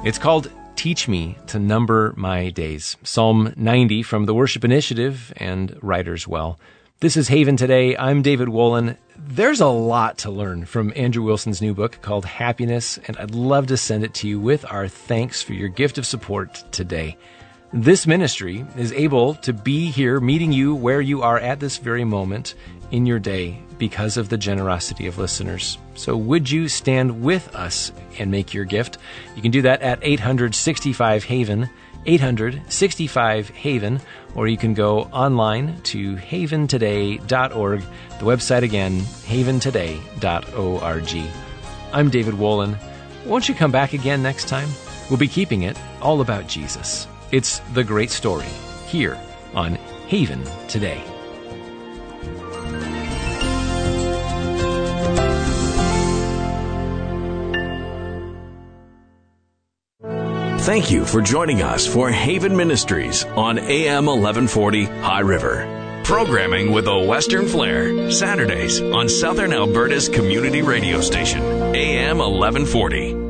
It's called Teach Me to Number My Days. Psalm 90 from the Worship Initiative and Writer's Well. This is Haven Today. I'm David Wolin. There's a lot to learn from Andrew Wilson's new book called Happiness, and I'd love to send it to you with our thanks for your gift of support today. This ministry is able to be here meeting you where you are at this very moment in your day because of the generosity of listeners. So would you stand with us and make your gift? You can do that at 865-HAVEN, 865-HAVEN, or you can go online to haventoday.org. The website again, haventoday.org. I'm David Wolin. Won't you come back again next time? We'll be keeping it all about Jesus. It's the great story here on Haven Today. Thank you for joining us for Haven Ministries on AM 1140 High River. Programming with a Western flair, Saturdays on Southern Alberta's community radio station, AM 1140.